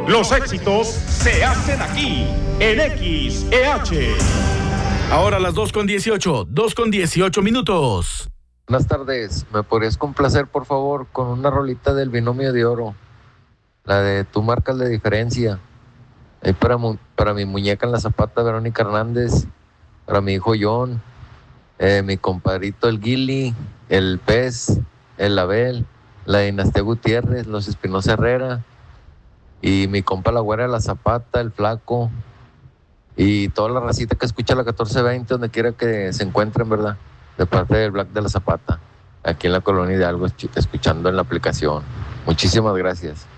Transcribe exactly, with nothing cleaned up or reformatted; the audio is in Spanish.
Los éxitos se hacen aquí, en X E H. Ahora las dos con dieciocho, dos con dieciocho minutos. Buenas tardes, ¿me podrías complacer por favor con una rolita del Binomio de Oro? La de Tú marcas la diferencia. Ahí para, mu- para mi muñeca en la zapata, Verónica Hernández, para mi hijo John, eh, mi compadrito el Guili, el Pez, el Abel, la dinastía Gutiérrez, los Espinosa Herrera, y mi compa la Güera de la Zapata, el Flaco, y toda la racita que escucha la catorce veinte, donde quiera que se encuentren, ¿verdad? De parte del Black de la Zapata, aquí en la colonia Hidalgo, escuchando en la aplicación. Muchísimas gracias.